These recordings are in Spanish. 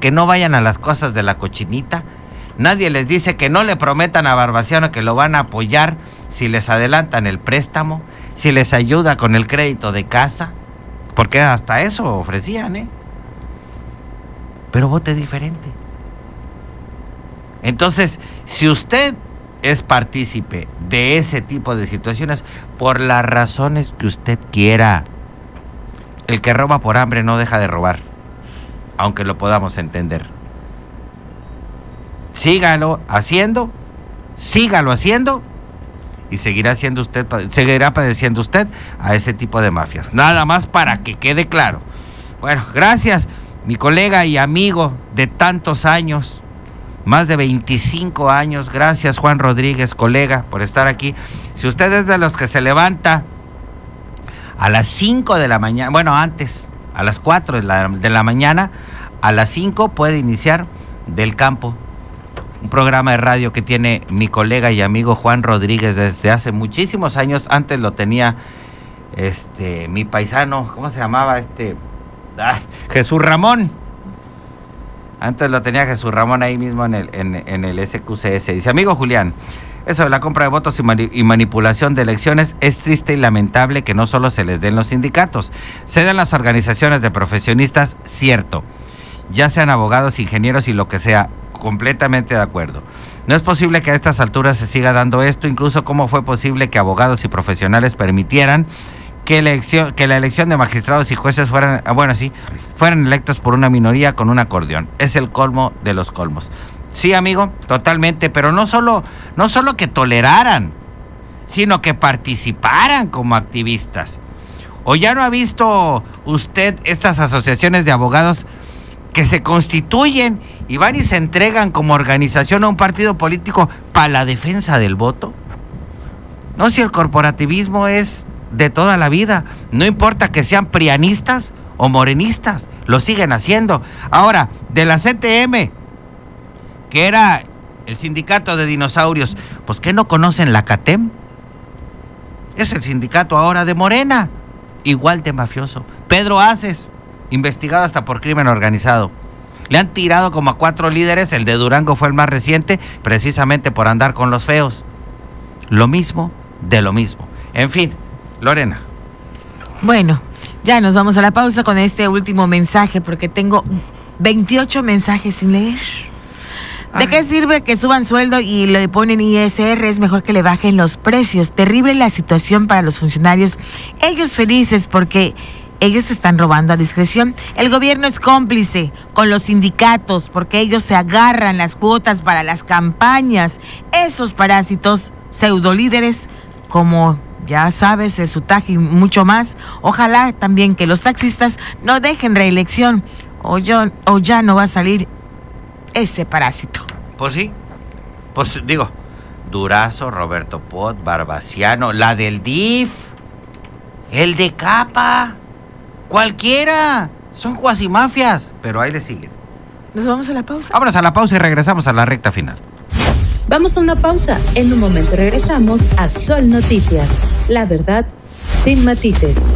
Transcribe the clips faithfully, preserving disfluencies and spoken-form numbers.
que no vayan a las cosas de la cochinita. Nadie les dice que no le prometan a Barbasiano que lo van a apoyar si les adelantan el préstamo, si les ayuda con el crédito de casa, porque hasta eso ofrecían, ¿eh? Pero vote diferente. Entonces, si usted es partícipe de ese tipo de situaciones, por las razones que usted quiera, el que roba por hambre no deja de robar, aunque lo podamos entender. Sígalo haciendo, sígalo haciendo y seguirá siendo usted, seguirá padeciendo usted a ese tipo de mafias. Nada más para que quede claro. Bueno, gracias, mi colega y amigo de tantos años, más de veinticinco años. Gracias, Juan Rodríguez, colega, por estar aquí. Si usted es de los que se levanta a las cinco de la mañana, bueno, antes, a las cuatro de la, de la mañana, a las cinco puede iniciar Del Campo, un programa de radio que tiene mi colega y amigo Juan Rodríguez desde hace muchísimos años. Antes lo tenía este mi paisano, ¿cómo se llamaba? Este ay, Jesús Ramón. Antes lo tenía Jesús Ramón ahí mismo en el, en, en el S Q C S. Dice, amigo Julián, eso de la compra de votos y, mani- y manipulación de elecciones es triste y lamentable que no solo se les den los sindicatos, se den las organizaciones de profesionistas, cierto, ya sean abogados, ingenieros y lo que sea, completamente de acuerdo. No es posible que a estas alturas se siga dando esto, incluso cómo fue posible que abogados y profesionales permitieran que, elección, que la elección de magistrados y jueces fueran, bueno, sí, fueran electos por una minoría con un acordeón. Es el colmo de los colmos. Sí, amigo, totalmente, pero no solo, no solo que toleraran, sino que participaran como activistas. ¿O ya no ha visto usted estas asociaciones de abogados que se constituyen y van y se entregan como organización a un partido político para la defensa del voto? No, si el corporativismo es de toda la vida, no importa que sean prianistas o morenistas, lo siguen haciendo. Ahora, de la C T M, que era el sindicato de dinosaurios, pues ¿qué no conocen la CATEM? Es el sindicato ahora de Morena, igual de mafioso. Pedro Aces, investigado hasta por crimen organizado. Le han tirado como a cuatro líderes, el de Durango fue el más reciente, precisamente por andar con los feos. Lo mismo de lo mismo. En fin, Lorena. Bueno, ya nos vamos a la pausa con este último mensaje, porque tengo veintiocho mensajes sin leer. ¿De Ay. qué sirve que suban sueldo y le ponen I S R? Es mejor que le bajen los precios. Terrible la situación para los funcionarios. Ellos felices porque ellos se están robando a discreción. El gobierno es cómplice con los sindicatos porque ellos se agarran las cuotas para las campañas. Esos parásitos pseudolíderes, como ya sabes, de su taje y mucho más. Ojalá también que los taxistas no dejen reelección o, yo, o ya no va a salir ese parásito. Pues sí, pues digo, Durazo, Roberto Pot, Barbasiano, la del D I F, el de Capa, cualquiera, son cuasimafias, pero ahí le siguen. ¿Nos vamos a la pausa? Vámonos a la pausa y regresamos a la recta final. Vamos a una pausa. En un momento regresamos a Sol Noticias. La verdad sin matices.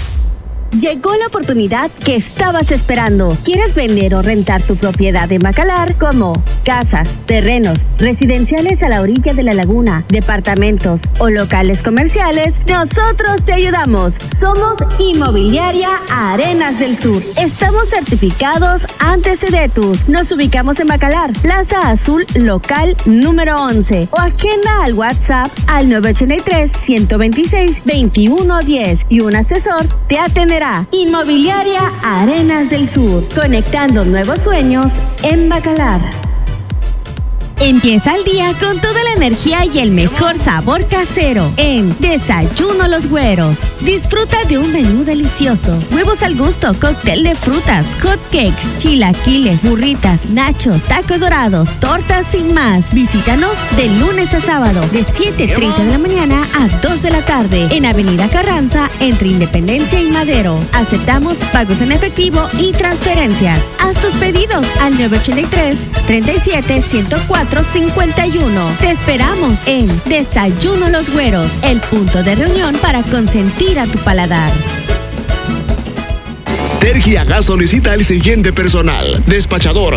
Llegó la oportunidad que estabas esperando. ¿Quieres vender o rentar tu propiedad en Bacalar? Como casas, terrenos, residenciales a la orilla de la laguna, departamentos o locales comerciales, nosotros te ayudamos. Somos Inmobiliaria Arenas del Sur. Estamos certificados ante Sedetus. Nos ubicamos en Bacalar, Plaza Azul, local número once. O agenda al WhatsApp al nueve ocho tres, uno dos seis, dos uno uno cero y un asesor te atenderá. Inmobiliaria Arenas del Sur, conectando nuevos sueños en Bacalar. Empieza el día con toda la energía y el mejor sabor casero en Desayuno Los Güeros. Disfruta de un menú delicioso, huevos al gusto, cóctel de frutas, hot cakes, chilaquiles, burritas, nachos, tacos dorados, tortas y más. Visítanos de lunes a sábado de siete treinta de la mañana a dos de la tarde en Avenida Carranza entre Independencia y Madero. Aceptamos pagos en efectivo y transferencias. Haz tus pedidos al nueve ocho tres, treinta y siete, ciento cuatro, cincuenta y uno. Te esperamos en Desayuno Los Güeros, el punto de reunión para consentir a tu paladar. Tergiagas solicita el siguiente personal: despachador,